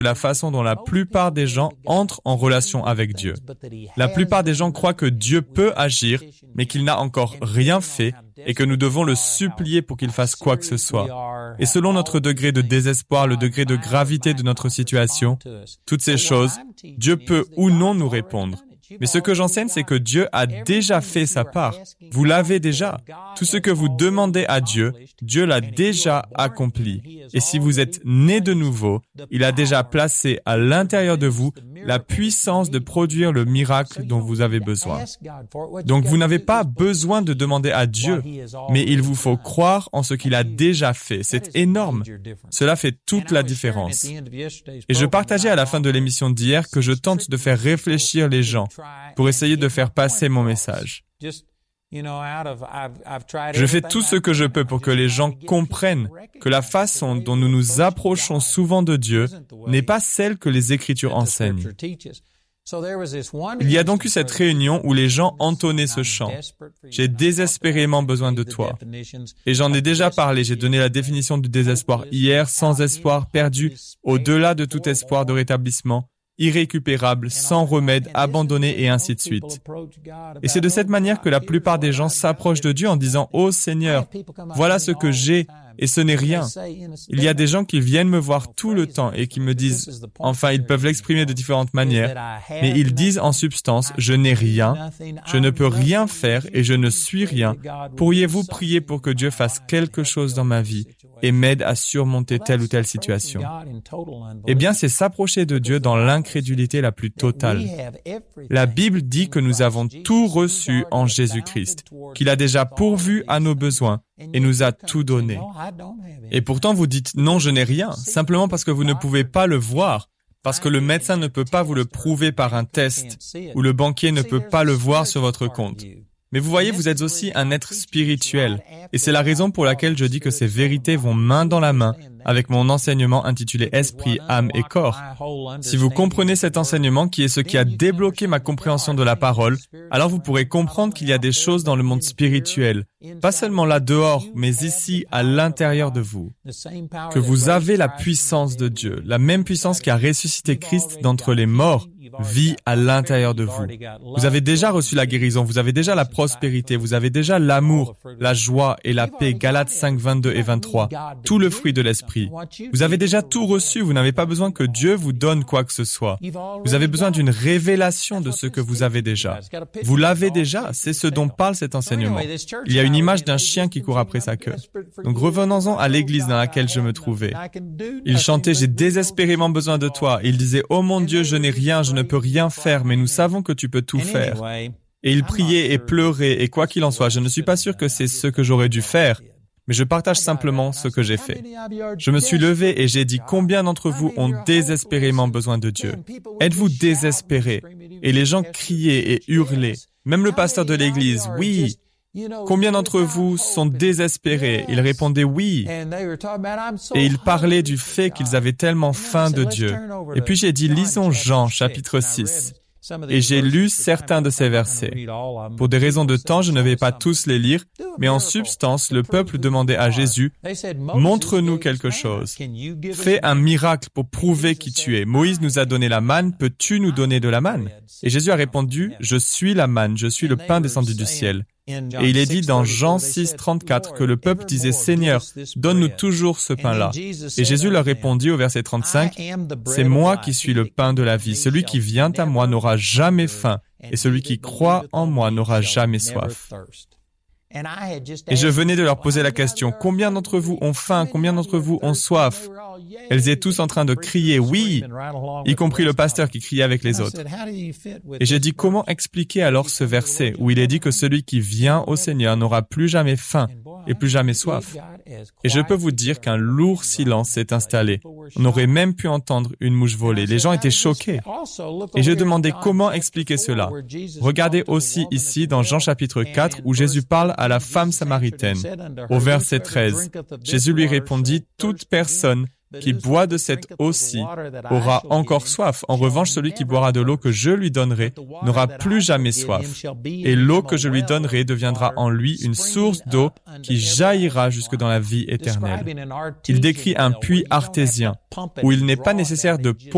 la façon dont la plupart des gens entrent en relation avec Dieu. La plupart des gens croient que Dieu peut agir, mais qu'il n'a encore rien fait et que nous devons le supplier pour qu'il fasse quoi que ce soit. Et selon notre degré de désespoir, le degré de gravité de notre situation, toutes ces choses, Dieu peut ou non nous répondre. Mais ce que j'enseigne, c'est que Dieu a déjà fait sa part. Vous l'avez déjà. Tout ce que vous demandez à Dieu, Dieu l'a déjà accompli. Et si vous êtes né de nouveau, il a déjà placé à l'intérieur de vous la puissance de produire le miracle dont vous avez besoin. Donc vous n'avez pas besoin de demander à Dieu, mais il vous faut croire en ce qu'il a déjà fait. C'est énorme. Cela fait toute la différence. Et je partageais à la fin de l'émission d'hier que je tente de faire réfléchir les gens pour essayer de faire passer mon message. Je fais tout ce que je peux pour que les gens comprennent que la façon dont nous nous approchons souvent de Dieu n'est pas celle que les Écritures enseignent. Il y a donc eu cette réunion où les gens entonnaient ce chant. J'ai désespérément besoin de toi. Et j'en ai déjà parlé, j'ai donné la définition du désespoir hier, sans espoir, perdu, au-delà de tout espoir de rétablissement, irrécupérable, sans remède, abandonné et ainsi de suite. Et c'est de cette manière que la plupart des gens s'approchent de Dieu en disant « Oh Seigneur, voilà ce que j'ai et ce n'est rien ». Il y a des gens qui viennent me voir tout le temps et qui me disent, enfin ils peuvent l'exprimer de différentes manières, mais ils disent en substance « Je n'ai rien, je ne peux rien faire et je ne suis rien. Pourriez-vous prier pour que Dieu fasse quelque chose dans ma vie et m'aide à surmonter telle ou telle situation ?» Eh bien, c'est s'approcher de Dieu dans l'incrédulité la plus totale. La Bible dit que nous avons tout reçu en Jésus-Christ, qu'il a déjà pourvu à nos besoins et nous a tout donné. Et pourtant, vous dites « Non, je n'ai rien », simplement parce que vous ne pouvez pas le voir, parce que le médecin ne peut pas vous le prouver par un test, ou le banquier ne peut pas le voir sur votre compte. Mais vous voyez, vous êtes aussi un être spirituel. Et c'est la raison pour laquelle je dis que ces vérités vont main dans la main avec mon enseignement intitulé Esprit, âme et corps. Si vous comprenez cet enseignement qui est ce qui a débloqué ma compréhension de la parole, alors vous pourrez comprendre qu'il y a des choses dans le monde spirituel, pas seulement là dehors, mais ici, à l'intérieur de vous. Que vous avez la puissance de Dieu, la même puissance qui a ressuscité Christ d'entre les morts, vit à l'intérieur de vous. Vous avez déjà reçu la guérison, vous avez déjà la prospérité, vous avez déjà l'amour, la joie et la paix, Galates 5, 22 et 23, tout le fruit de l'esprit. Vous avez déjà tout reçu, vous n'avez pas besoin que Dieu vous donne quoi que ce soit. Vous avez besoin d'une révélation de ce que vous avez déjà. Vous l'avez déjà, c'est ce dont parle cet enseignement. Il y a une image d'un chien qui court après sa queue. Donc revenons-en à l'église dans laquelle je me trouvais. Il chantait « J'ai désespérément besoin de toi ». Il disait « Oh mon Dieu, je n'ai rien, je ne peux rien faire, mais nous savons que tu peux tout faire ». Et il priait et pleurait, et quoi qu'il en soit, je ne suis pas sûr que c'est ce que j'aurais dû faire, mais je partage simplement ce que j'ai fait. Je me suis levé et j'ai dit, combien d'entre vous ont désespérément besoin de Dieu? Êtes-vous désespérés? Et les gens criaient et hurlaient. Même le pasteur de l'église, oui. Combien d'entre vous sont désespérés? Ils répondaient oui. Et ils parlaient du fait qu'ils avaient tellement faim de Dieu. Et puis j'ai dit, lisons Jean, chapitre 6. Et j'ai lu certains de ces versets. Pour des raisons de temps, je ne vais pas tous les lire, mais en substance, le peuple demandait à Jésus, « Montre-nous quelque chose. Fais un miracle pour prouver qui tu es. Moïse nous a donné la manne, peux-tu nous donner de la manne? » Et Jésus a répondu, « Je suis la manne, je suis le pain descendu du ciel. » Et il est dit dans Jean 6, 34 que le peuple disait « Seigneur, donne-nous toujours ce pain-là. » Et Jésus leur répondit au verset 35 « C'est moi qui suis le pain de la vie. Celui qui vient à moi n'aura jamais faim, et celui qui croit en moi n'aura jamais soif. » Et je venais de leur poser la question, combien d'entre vous ont faim, combien d'entre vous ont soif? Elles étaient tous en train de crier oui, y compris le pasteur qui criait avec les autres. Et j'ai dit, comment expliquer alors ce verset où il est dit que celui qui vient au Seigneur n'aura plus jamais faim et plus jamais soif? Et je peux vous dire qu'un lourd silence s'est installé. On aurait même pu entendre une mouche voler. Les gens étaient choqués. Et je demandais comment expliquer cela. Regardez aussi ici dans Jean chapitre 4 où Jésus parle à la femme samaritaine. Au verset 13, Jésus lui répondit, « Toute personne qui boit de cette eau-ci aura encore soif. En revanche, celui qui boira de l'eau que je lui donnerai n'aura plus jamais soif. Et l'eau que je lui donnerai deviendra en lui une source d'eau qui jaillira jusque dans la vie éternelle. » Il décrit un puits artésien où il n'est pas nécessaire de